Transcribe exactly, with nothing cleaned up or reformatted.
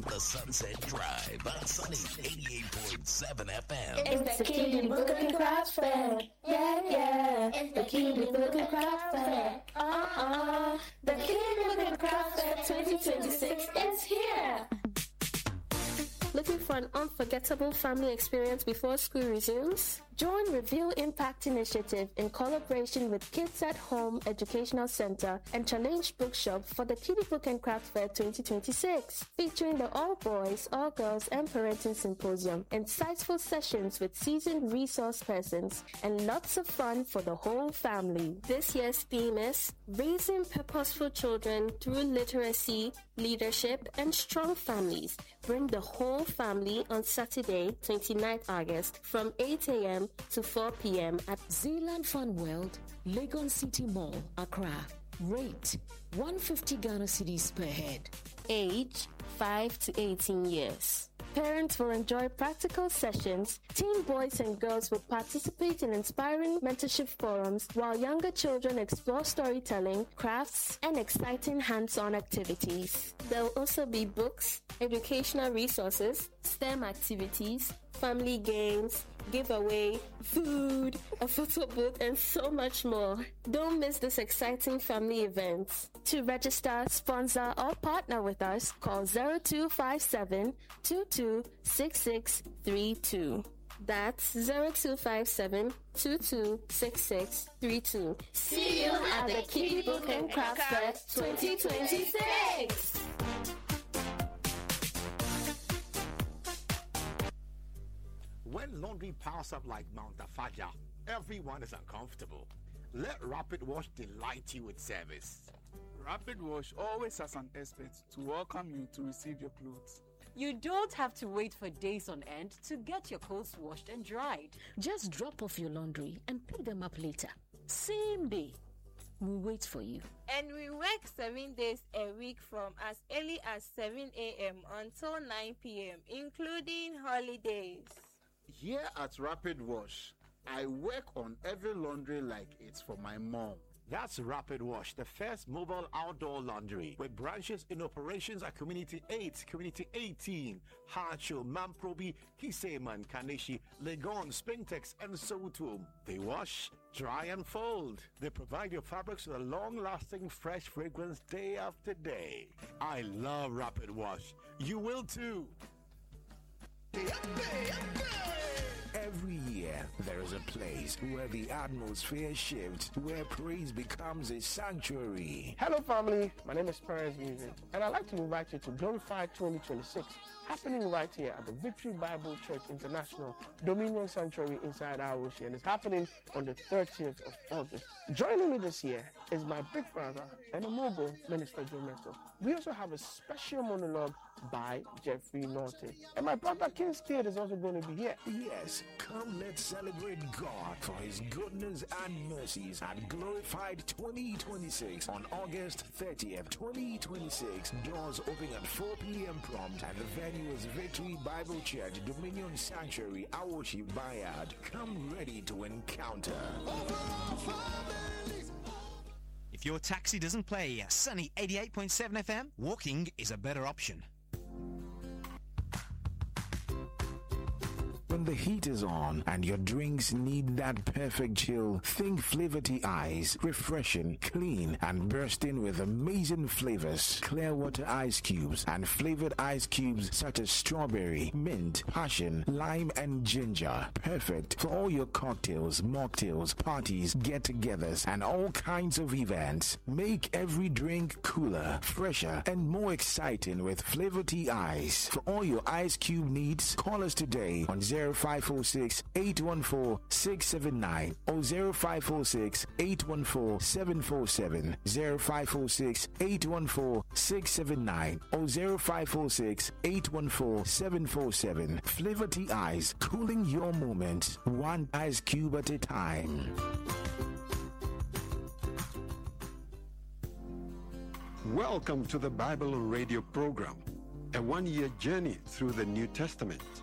The Sunset Drive on Sunny eighty-eight point seven F M. It's the Kiddie Book and Craft Fair. Yeah, yeah. It's the Kiddie Book and Craft Fair. Uh-uh. The Kiddie Book and Craft Fair twenty twenty-six is here. Looking for an unforgettable family experience before school resumes? Join Reveal Impact Initiative in collaboration with Kids at Home Educational Center and Challenge Bookshop for the Kiddie Book and Craft Fair twenty twenty-six, featuring the All Boys, All Girls and Parenting Symposium, insightful sessions with seasoned resource persons, and lots of fun for the whole family. This year's theme is Raising Purposeful Children Through Literacy, Leadership, and Strong Families. Bring the whole family on Saturday, twenty-ninth August from eight a.m. to four p.m. at Zealand Fun World, Legon City Mall, Accra. Rate one hundred fifty Ghana cedis per head. Age five to eighteen years. Parents will enjoy practical sessions. Teen boys and girls will participate in inspiring mentorship forums, while younger children explore storytelling, crafts, and exciting hands-on activities. There will also be books, educational resources, STEM activities, family games, giveaway, food, a photo booth, and so much more. Don't miss this exciting family event. To register, sponsor, or partner with us, call zero two five seven, two two six six three two. That's zero two five seven, two two six six three two. See you at the Kiddie Book and Craft Fair twenty twenty-six. When laundry piles up like Mount Afaja, everyone is uncomfortable. Let Rapid Wash delight you with service. Rapid Wash always has an expert to welcome you to receive your clothes. You don't have to wait for days on end to get your clothes washed and dried. Just drop off your laundry and pick them up later. Same day. We'll wait for you. And we work seven days a week from as early as seven a.m. until nine p.m., including holidays. Here at Rapid Wash, I work on every laundry like it's for my mom. That's Rapid Wash, the first mobile outdoor laundry with branches in operations at Community eight, Community eighteen, Harcho, Mamprobi, Kiseman, Kaneshi, Legon, Springtex, and Sotum. They wash, dry, and fold. They provide your fabrics with a long-lasting, fresh fragrance day after day. I love Rapid Wash. You will too. Every year, there is a place where the atmosphere shifts, where praise becomes a sanctuary. Hello, family. My name is Perez Music, and I'd like to invite you to Glorify twenty twenty-six, happening right here at the Victory Bible Church International Dominion Sanctuary inside Awoshi, and it's happening on the thirtieth of August. Joining me this year is my big brother and a mobile Minister Joe Meto. We also have a special monologue by Jeffrey Norton. And my brother King Stead is also going to be here. Yes, come let's celebrate God for his goodness and mercies at Glorified twenty twenty-six on August thirtieth, twenty twenty-six. Doors open at four p.m. prompt, and the venue is Victory Bible Church, Dominion Sanctuary, Awoshi Bayard. Come ready to encounter. If your taxi doesn't play Sunny eighty-eight point seven F M, walking is a better option. When the heat is on and your drinks need that perfect chill, think Flavor Tea Ice. Refreshing, clean, and bursting with amazing flavors. Clear water ice cubes and flavored ice cubes such as strawberry, mint, passion, lime, and ginger. Perfect for all your cocktails, mocktails, parties, get-togethers, and all kinds of events. Make every drink cooler, fresher, and more exciting with Flavor Tea Ice. For all your ice cube needs, call us today on zero five four six, eight one four, six seven nine or zero five four six, eight one four, seven four seven, zero five four six, eight one four, six seven nine or zero five four six, eight one four, seven four seven. Flavor Tea Ice, cooling your moment, one ice cube at a time. Welcome to the Bible on Radio program, a one-year journey through the New Testament.